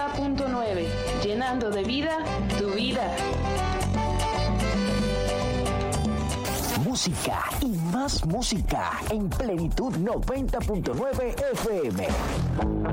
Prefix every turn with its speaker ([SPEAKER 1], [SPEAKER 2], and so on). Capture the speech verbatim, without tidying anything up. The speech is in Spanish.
[SPEAKER 1] noventa punto nueve, llenando de vida tu vida.
[SPEAKER 2] Música y más música en Plenitud noventa punto nueve F M.